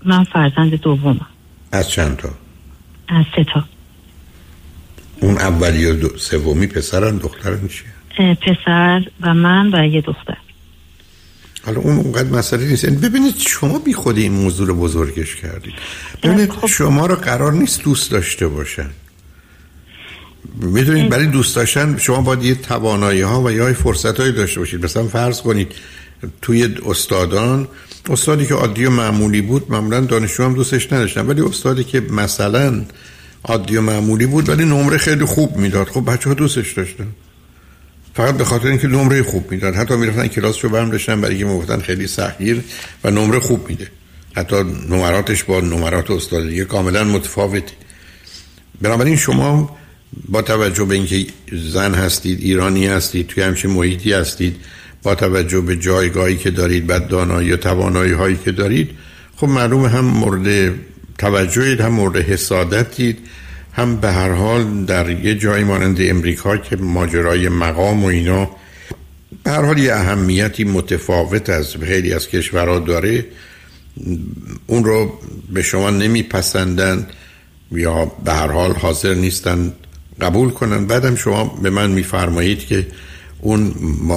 من فرزند دومم. از چند تا؟ از 3 تا. اون اولی و سومی پسرن دخترن چیه؟ پسر و من و یه دختر. حالا اون اونقدر مسئله نیست. ببینید شما بی خودی این موضوع رو بزرگش کردید. ببینید شما رو قرار نیست دوست داشته باشن. میدونید برای دوست داشتن شما باید یه توانایی ها و یا فرصت هایی داشته باشید. مثلا فرض کنید توی استادی که عادی و معمولی بود معمولا دانشجو هم دوستش نداشتن، ولی استادی که مثلا عادی و معمولی بود ولی نمره خیلی خوب میداد، خب بچه‌ها دوستش داشتن فقط به خاطر اینکه نمره خوب میداد. حتی میرفتن کلاسشو برم داشتن برای اینکه میگفتن خیلی سختگیر و نمره خوب میده، حتی نمراتش با نمرات استاد دیگه کاملا متفاوتی. بنابراین شما با توجه به اینکه زن هستید، ایرانی هستید، توی همچین محیطی هستید، با توجه به جایگاهی که دارید، بعد دانایی و توانایی هایی که دارید، خب معلومه هم مورد توجهید، هم مورد حسادتید، هم به هر حال در یه جایی مانند امریکا که ماجرای مقام و اینا به هر حال یه اهمیتی متفاوت از خیلی از کشورها داره، اون رو به شما نمیپسندن یا به هر حال حاضر نیستن قبول کنن. بعدم شما به من میفرمایید که اون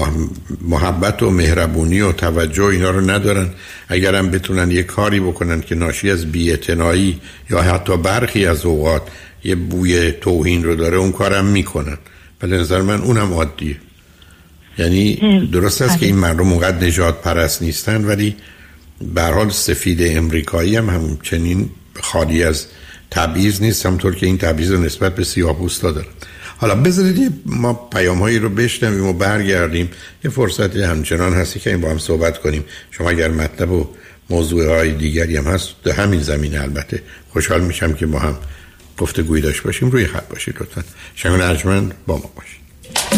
محبت و مهربونی و توجه اینا رو ندارن. اگرم بتونن یه کاری بکنن که ناشی از بی‌اعتنایی یا حتی برخی از اوقات یه بوی توهین رو داره، اون کارم میکنن. ولی نظر من اونم عادیه. یعنی درست است که این مردم اونقدر نژاد پرست نیستن، ولی به هر حال سفید امریکایی هم همچنین خالی از تبعیض نیست، همونطور که این تبعیض رو نسبت به سیاه‌پوستا داره. حالا بذارید ما پیام‌هایی رو بشنویم و برگردیم. یه فرصت همچنان هستی که این با هم صحبت کنیم. شما اگر مطلب و موضوعهای دیگری هم هست در همین زمینه البته خوشحال میشم که با هم گفتگویی داشته باشیم. روی خط باشید لطفاً. شنگ ارجمند با ما باشید.